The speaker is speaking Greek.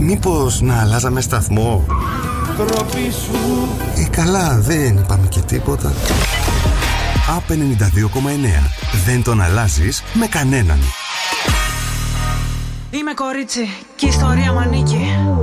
Μήπως να αλλάζαμε σταθμό? Τροπή σου. Καλά, δεν είπαμε και τίποτα. A92,9. Δεν τον αλλάζεις με κανέναν. Είμαι κορίτσι και η ιστορία μ' ανήκει.